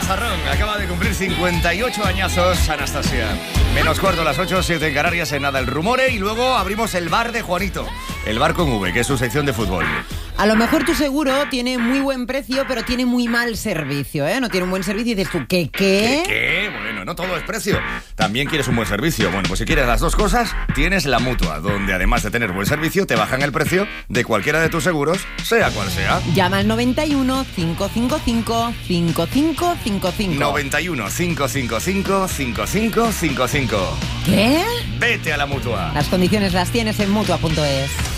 Farrón. Acaba de cumplir 58 añazos, Anastasia. Menos cuarto, las 8, 7 en Canarias, en nada el Rumore. Y luego abrimos el bar de Juanito. El bar con V, que es su sección de fútbol. A lo mejor tu seguro tiene muy buen precio, pero tiene muy mal servicio, ¿eh? No tiene un buen servicio y dices tú, ¿qué? ¿Qué? Bueno, no todo es precio. También quieres un buen servicio. Bueno, pues si quieres las dos cosas, tienes La Mutua, donde además de tener buen servicio, te bajan el precio de cualquiera de tus seguros, sea cual sea. Llama al 91 555 5555. 91 555 5555. ¿Qué? Vete a La Mutua. Las condiciones las tienes en Mutua.es.